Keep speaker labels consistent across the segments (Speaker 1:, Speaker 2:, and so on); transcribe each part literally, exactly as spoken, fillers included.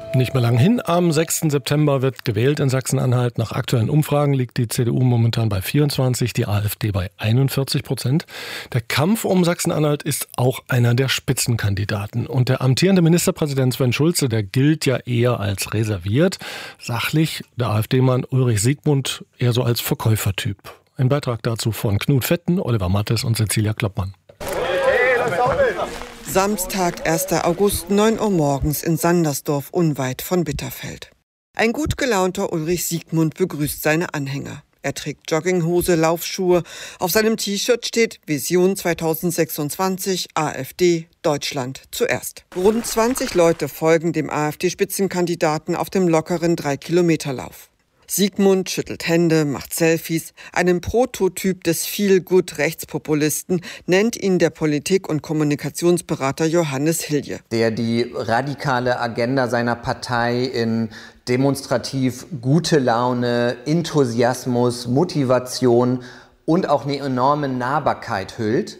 Speaker 1: Nicht mehr lang hin. Am sechsten September wird gewählt in Sachsen-Anhalt. Nach aktuellen Umfragen liegt die C D U momentan bei vierundzwanzig, die AfD bei einundvierzig Prozent. Der Kampf um Sachsen-Anhalt ist auch einer der Spitzenkandidaten. Und der amtierende Ministerpräsident Sven Schulze, der gilt ja eher als reserviert. Sachlich der AfD-Mann Ulrich Siegmund eher so als Verkäufertyp. Ein Beitrag dazu von Knut Fetten, Oliver Mattes und Cecilia Kloppmann.
Speaker 2: Samstag, erster August, neun Uhr morgens in Sandersdorf, unweit von Bitterfeld. Ein gut gelaunter Ulrich Siegmund begrüßt seine Anhänger. Er trägt Jogginghose, Laufschuhe. Auf seinem T-Shirt steht Vision zweitausendsechsundzwanzig, AfD, Deutschland zuerst. Rund zwanzig Leute folgen dem AfD-Spitzenkandidaten auf dem lockeren drei-Kilometer-Lauf. Siegmund schüttelt Hände, macht Selfies. Einen Prototyp des Feel-Good-Rechtspopulisten nennt ihn der Politik- und Kommunikationsberater Johannes Hilje.
Speaker 3: Der die radikale Agenda seiner Partei in demonstrativ gute Laune, Enthusiasmus, Motivation und auch eine enorme Nahbarkeit hüllt.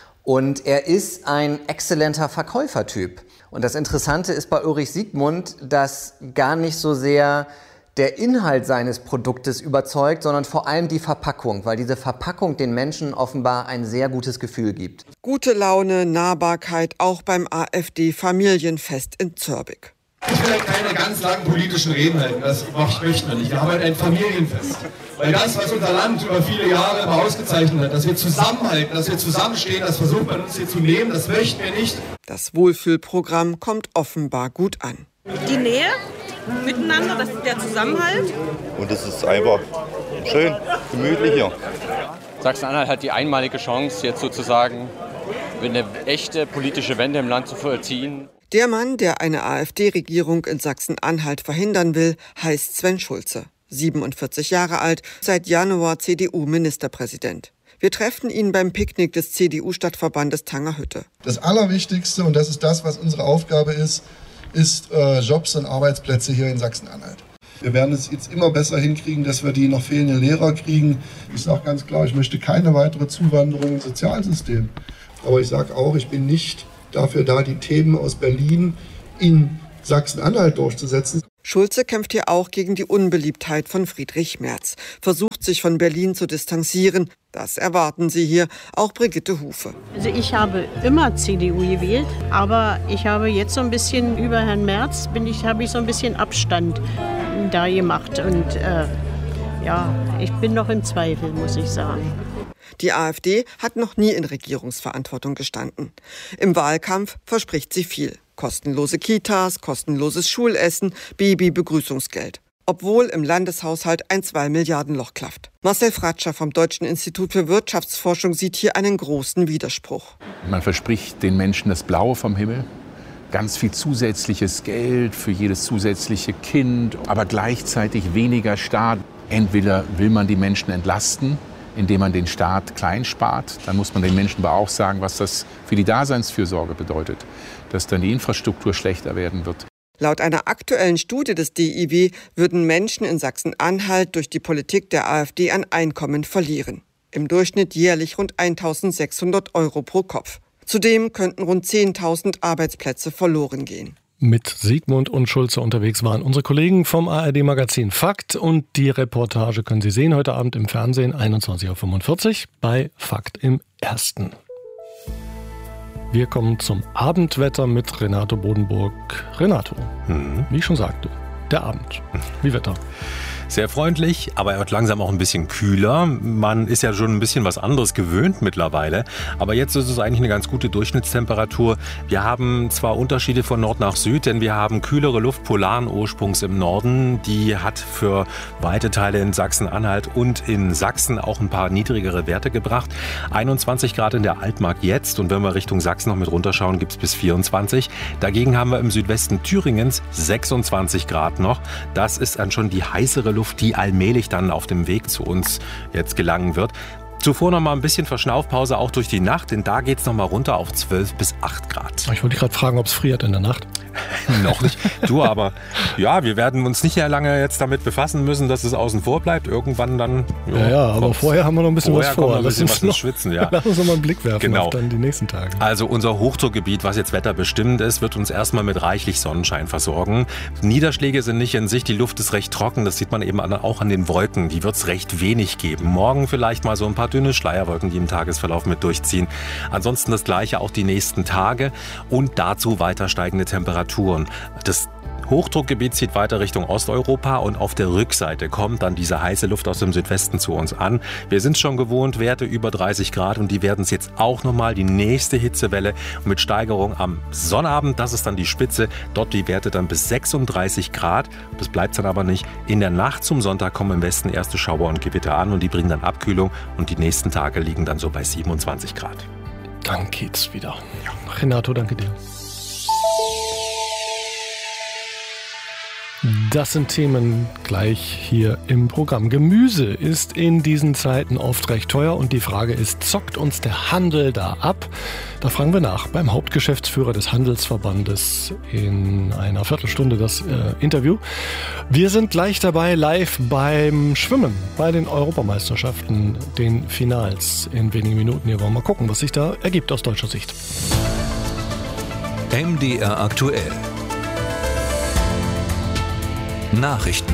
Speaker 3: Und er ist ein exzellenter Verkäufertyp. Und das Interessante ist bei Ulrich Siegmund, dass gar nicht so sehr der Inhalt seines Produktes überzeugt, sondern vor allem die Verpackung, weil diese Verpackung den Menschen offenbar ein sehr gutes Gefühl gibt.
Speaker 2: Gute Laune, Nahbarkeit auch beim AfD-Familienfest in Zörbig.
Speaker 4: Ich will keine ganz langen politischen Reden halten, das möchte ich nicht. Wir haben halt ein Familienfest. Weil das, was unser Land über viele Jahre immer ausgezeichnet hat, dass wir zusammenhalten, dass wir zusammenstehen, das versucht man uns hier zu nehmen, das möchten wir nicht.
Speaker 2: Das Wohlfühlprogramm kommt offenbar gut an.
Speaker 5: Die Nähe miteinander, das ist der Zusammenhalt.
Speaker 6: Und es ist einfach schön, gemütlich hier.
Speaker 7: Sachsen-Anhalt hat die einmalige Chance, jetzt sozusagen eine echte politische Wende im Land zu vollziehen.
Speaker 2: Der Mann, der eine AfD-Regierung in Sachsen-Anhalt verhindern will, heißt Sven Schulze. siebenundvierzig Jahre alt, seit Januar C D U-Ministerpräsident. Wir treffen ihn beim Picknick des C D U-Stadtverbandes Tangerhütte.
Speaker 8: Das Allerwichtigste, und das ist das, was unsere Aufgabe ist, ist äh, Jobs und Arbeitsplätze hier in Sachsen-Anhalt. Wir werden es jetzt immer besser hinkriegen, dass wir die noch fehlenden Lehrer kriegen. Ich sage ganz klar, ich möchte keine weitere Zuwanderung ins Sozialsystem. Aber ich sage auch, ich bin nicht dafür da, die Themen aus Berlin in Sachsen-Anhalt durchzusetzen.
Speaker 2: Schulze kämpft hier auch gegen die Unbeliebtheit von Friedrich Merz, versucht sich von Berlin zu distanzieren. Das erwarten Sie hier, auch Brigitte Hufe.
Speaker 9: Also ich habe immer C D U gewählt, aber ich habe jetzt so ein bisschen über Herrn Merz, bin ich, habe ich so ein bisschen Abstand da gemacht. Und äh, ja, ich bin noch im Zweifel, muss ich sagen.
Speaker 2: Die AfD hat noch nie in Regierungsverantwortung gestanden. Im Wahlkampf verspricht sie viel. Kostenlose Kitas, kostenloses Schulessen, Babybegrüßungsgeld. Obwohl im Landeshaushalt ein zwei Milliarden Loch klafft. Marcel Fratscher vom Deutschen Institut für Wirtschaftsforschung sieht hier einen großen Widerspruch.
Speaker 10: Man verspricht den Menschen das Blaue vom Himmel, ganz viel zusätzliches Geld für jedes zusätzliche Kind, aber gleichzeitig weniger Staat. Entweder will man die Menschen entlasten, indem man den Staat klein spart, dann muss man den Menschen aber auch sagen, was das für die Daseinsfürsorge bedeutet, dass dann die Infrastruktur schlechter werden wird.
Speaker 2: Laut einer aktuellen Studie des D I W würden Menschen in Sachsen-Anhalt durch die Politik der AfD an Einkommen verlieren. Im Durchschnitt jährlich rund eintausendsechshundert Euro pro Kopf. Zudem könnten rund zehntausend Arbeitsplätze verloren gehen.
Speaker 1: Mit Siegmund und Schulze unterwegs waren unsere Kollegen vom A R D-Magazin Fakt. Und die Reportage können Sie sehen heute Abend im Fernsehen, einundzwanzig Uhr fünfundvierzig bei Fakt im Ersten. Wir kommen zum Abendwetter mit Renato Bodenburg. Renato, mhm. wie ich schon sagte, der Abend. Wie Wetter?
Speaker 11: Sehr freundlich, aber er wird langsam auch ein bisschen kühler. Man ist ja schon ein bisschen was anderes gewöhnt mittlerweile. Aber jetzt ist es eigentlich eine ganz gute Durchschnittstemperatur. Wir haben zwar Unterschiede von Nord nach Süd, denn wir haben kühlere Luft polaren Ursprungs im Norden. Die hat für weite Teile in Sachsen-Anhalt und in Sachsen auch ein paar niedrigere Werte gebracht. einundzwanzig Grad in der Altmark jetzt. Und wenn wir Richtung Sachsen noch mit runterschauen, gibt es bis vierundzwanzig. Dagegen haben wir im Südwesten Thüringens sechsundzwanzig Grad noch. Das ist dann schon die heißere Luft, die allmählich dann auf dem Weg zu uns jetzt gelangen wird. Zuvor noch mal ein bisschen Verschnaufpause auch durch die Nacht, denn da geht es noch mal runter auf zwölf bis acht Grad.
Speaker 1: Ich wollte gerade fragen, ob es friert in der Nacht.
Speaker 11: Noch nicht. Du, aber ja, wir werden uns nicht sehr lange jetzt damit befassen müssen, dass es außen vor bleibt. Irgendwann dann...
Speaker 1: Ja, ja, ja aber vorher haben wir noch ein bisschen was vor.
Speaker 11: Ein bisschen was ins Schwitzen, ja.
Speaker 1: Lass uns noch mal einen Blick werfen
Speaker 11: genau.
Speaker 1: auf dann die nächsten Tage.
Speaker 11: Also unser Hochdruckgebiet, was jetzt wetterbestimmt ist, wird uns erstmal mit reichlich Sonnenschein versorgen. Niederschläge sind nicht in Sicht, die Luft ist recht trocken. Das sieht man eben auch an den Wolken. Die wird es recht wenig geben. Morgen vielleicht mal so ein paar dünne Schleierwolken, die im Tagesverlauf mit durchziehen. Ansonsten das Gleiche auch die nächsten Tage und dazu weiter steigende Temperaturen. Das Hochdruckgebiet zieht weiter Richtung Osteuropa und auf der Rückseite kommt dann diese heiße Luft aus dem Südwesten zu uns an. Wir sind schon gewohnt, Werte über dreißig Grad und die werden es jetzt auch nochmal, die nächste Hitzewelle mit Steigerung am Sonnabend, das ist dann die Spitze, dort die Werte dann bis sechsunddreißig Grad. Das bleibt dann aber nicht. In der Nacht zum Sonntag kommen im Westen erste Schauer und Gewitter an und die bringen dann Abkühlung und die nächsten Tage liegen dann so bei siebenundzwanzig Grad.
Speaker 1: Dann geht's wieder. Ja. Renato, danke dir. Das sind Themen gleich hier im Programm. Gemüse ist in diesen Zeiten oft recht teuer und die Frage ist, zockt uns der Handel da ab? Da fragen wir nach beim Hauptgeschäftsführer des Handelsverbandes in einer Viertelstunde das äh, Interview. Wir sind gleich dabei live beim Schwimmen, bei den Europameisterschaften, den Finals in wenigen Minuten. Hier wollen wir mal gucken, was sich da ergibt aus deutscher Sicht.
Speaker 12: M D R aktuell. Nachrichten.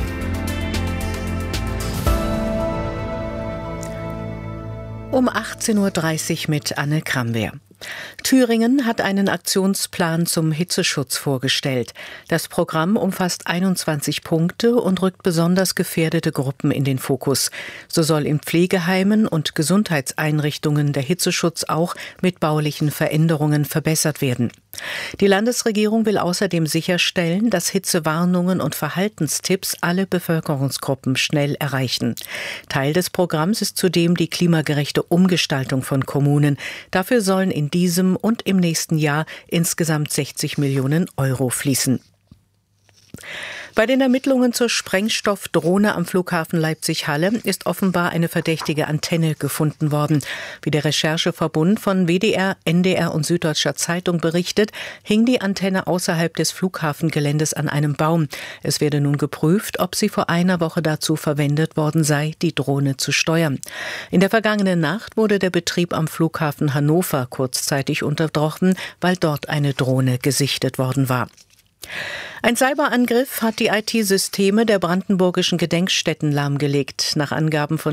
Speaker 13: Um achtzehn Uhr dreißig mit Anne Kramwehr. Thüringen hat einen Aktionsplan zum Hitzeschutz vorgestellt. Das Programm umfasst einundzwanzig Punkte und rückt besonders gefährdete Gruppen in den Fokus. So soll in Pflegeheimen und Gesundheitseinrichtungen der Hitzeschutz auch mit baulichen Veränderungen verbessert werden. Die Landesregierung will außerdem sicherstellen, dass Hitzewarnungen und Verhaltenstipps alle Bevölkerungsgruppen schnell erreichen. Teil des Programms ist zudem die klimagerechte Umgestaltung von Kommunen. Dafür sollen in diesem und im nächsten Jahr insgesamt sechzig Millionen Euro fließen. Bei den Ermittlungen zur Sprengstoffdrohne am Flughafen Leipzig-Halle ist offenbar eine verdächtige Antenne gefunden worden. Wie der Rechercheverbund von W D R, N D R und Süddeutscher Zeitung berichtet, hing die Antenne außerhalb des Flughafengeländes an einem Baum. Es werde nun geprüft, ob sie vor einer Woche dazu verwendet worden sei, die Drohne zu steuern. In der vergangenen Nacht wurde der Betrieb am Flughafen Hannover kurzzeitig unterbrochen, weil dort eine Drohne gesichtet worden war. Ein Cyberangriff hat die I T-Systeme der brandenburgischen Gedenkstätten lahmgelegt. Nach Angaben von